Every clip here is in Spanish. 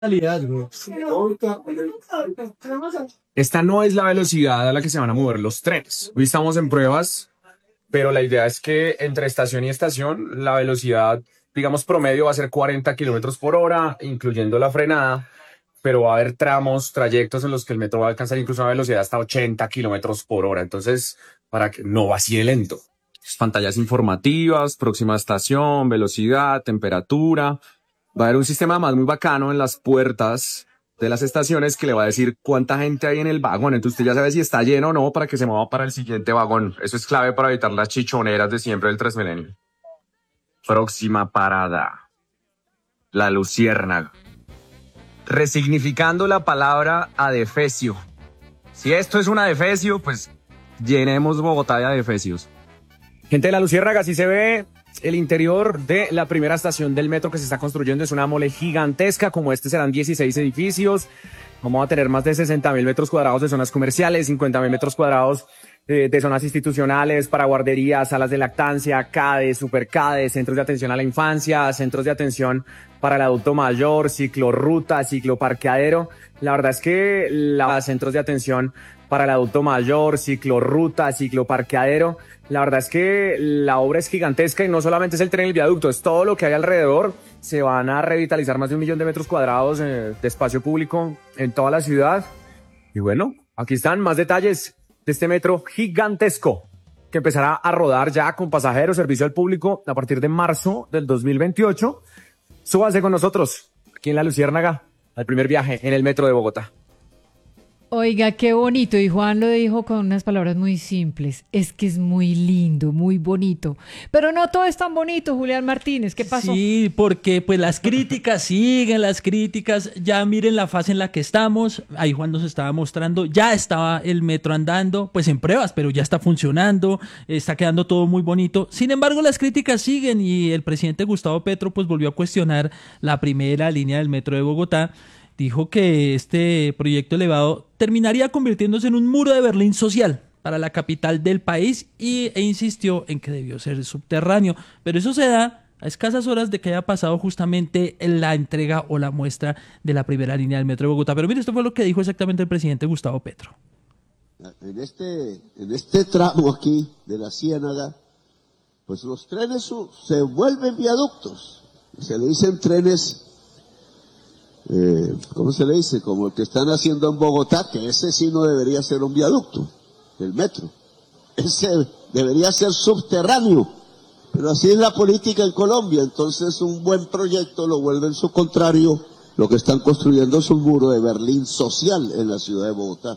Realidad, güey. Esta no es la velocidad a la que se van a mover los trenes. Hoy estamos en pruebas, pero la idea es que entre estación y estación la velocidad, digamos, promedio va a ser 40 kilómetros por hora, incluyendo la frenada, pero va a haber trayectos en los que el metro va a alcanzar incluso una velocidad hasta 80 kilómetros por hora. Entonces, para que no va así de lento. Pantallas informativas, próxima estación, velocidad, temperatura. Va a haber un sistema más muy bacano en las puertas de las estaciones que le va a decir cuánta gente hay en el vagón. Entonces usted ya sabe si está lleno o no para que se mueva para el siguiente vagón. Eso es clave para evitar las chichoneras de siempre del Transmilenio. Próxima parada. La Luciérnaga. Resignificando la palabra adefesio. Si esto es un adefesio, pues llenemos Bogotá de adefesios. Gente de la Luciérnaga, así se ve el interior de la primera estación del metro que se está construyendo. Es una mole gigantesca, como este serán 16 edificios. Vamos a tener más de 60.000 metros cuadrados de zonas comerciales, 50.000 metros cuadrados de zonas institucionales para guarderías, salas de lactancia, CADE, superCADE, centros de atención a la infancia, centros de atención para el adulto mayor, ciclorruta, cicloparqueadero. La verdad es que los centros de atención para el adulto mayor, ciclorruta, cicloparqueadero. La verdad es que la obra es gigantesca y no solamente es el tren y el viaducto, es todo lo que hay alrededor. Se van a revitalizar más de 1 millón de metros cuadrados de espacio público en toda la ciudad. Y bueno, aquí están más detalles de este metro gigantesco que empezará a rodar ya con pasajeros, servicio al público a partir de marzo del 2028. Súbanse con nosotros aquí en la Luciérnaga al primer viaje en el metro de Bogotá. Oiga, qué bonito. Y Juan lo dijo con unas palabras muy simples. Es que es muy lindo, muy bonito. Pero no todo es tan bonito, Julián Martínez. ¿Qué pasó? Sí, porque pues las críticas siguen, las críticas. Ya miren la fase en la que estamos. Ahí Juan nos estaba mostrando. Ya estaba el metro andando, pues en pruebas, pero ya está funcionando. Está quedando todo muy bonito. Sin embargo, las críticas siguen y el presidente Gustavo Petro pues volvió a cuestionar la primera línea del metro de Bogotá. Dijo que este proyecto elevado terminaría convirtiéndose en un muro de Berlín social para la capital del país e insistió en que debió ser subterráneo. Pero eso se da a escasas horas de que haya pasado justamente la entrega o la muestra de la primera línea del metro de Bogotá. Pero mire, esto fue lo que dijo exactamente el presidente Gustavo Petro. En este tramo aquí de la Ciénaga, pues los trenes se vuelven viaductos. Se le dicen trenes... ¿cómo se le dice? Como el que están haciendo en Bogotá, que ese sí no debería ser un viaducto, el metro. Ese debería ser subterráneo. Pero así es la política en Colombia. Entonces un buen proyecto lo vuelve en su contrario. Lo que están construyendo es un muro de Berlín social en la ciudad de Bogotá.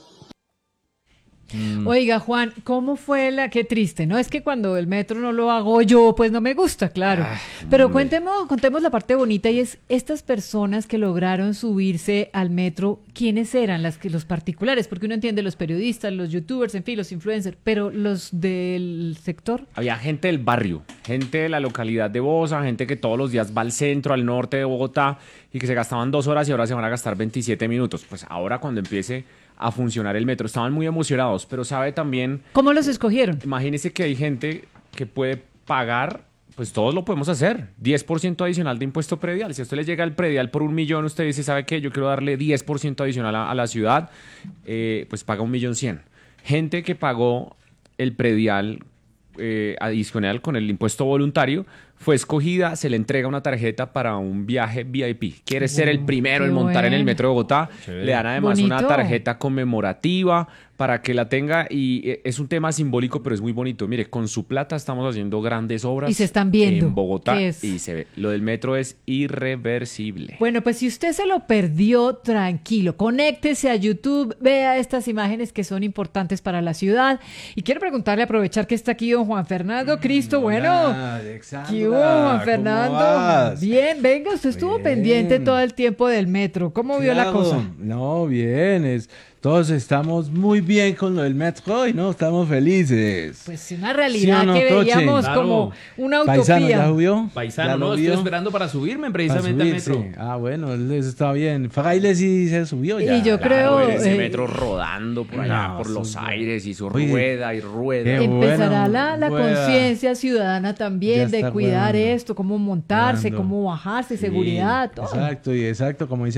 Oiga, Juan, ¿cómo fue qué triste, ¿no? Es que cuando el metro no lo hago yo, pues no me gusta, claro. Pero contemos la parte bonita y es estas personas que lograron subirse al metro, ¿quiénes eran los particulares? Porque uno entiende los periodistas, los youtubers, en fin, los influencers, pero los del sector. Había gente del barrio, gente de la localidad de Bosa, gente que todos los días va al centro, al norte de Bogotá y que se gastaban 2 horas y ahora se van a gastar 27 minutos. Pues ahora cuando empiece a funcionar el metro, estaban muy emocionados, pero sabe también... ¿Cómo los escogieron? Imagínese que hay gente que puede pagar, pues todos lo podemos hacer, 10% adicional de impuesto predial. Si a usted le llega el predial por 1 millón, usted dice, ¿sabe qué? Yo quiero darle 10% adicional a la ciudad, pues paga 1.100.000. Gente que pagó el predial adicional con el impuesto voluntario, fue escogida, se le entrega una tarjeta para un viaje VIP. Quiere ser el primero en montar en el metro de Bogotá. Chévere. Le dan además una tarjeta conmemorativa para que la tenga y es un tema simbólico, pero es muy bonito. Mire, con su plata estamos haciendo grandes obras y se están viendo en Bogotá y se ve. Lo del metro es irreversible. Bueno, pues si usted se lo perdió, tranquilo, conéctese a YouTube, vea estas imágenes que son importantes para la ciudad. Y quiero preguntarle, aprovechar que está aquí don Juan Fernando Cristo, bueno, ¿qué hubo, Juan Fernando? Bien, venga, usted estuvo pendiente todo el tiempo del metro. ¿Cómo vio la cosa? No, bien, Todos estamos muy bien con lo del metro y no estamos felices. Pues una realidad ¿Sí o no, que Toche? veíamos Claro. como una Paisano, ¿ya utopía. subió? Paisano, ¿Ya no, lo estoy vio? esperando para subirme Para precisamente al subirse. metro. Ah, bueno, eso está bien. Fraile sí se subió ya. Y yo Claro, creo, ese eh, metro rodando por allá, no, por los eso- aires y su Oye, rueda y rueda. qué empezará bueno, la rueda. conciencia ciudadana Ya también de está cuidar rodando. esto, cómo montarse, Rodando. cómo bajarse, Sí, seguridad, todo. Exacto, como dice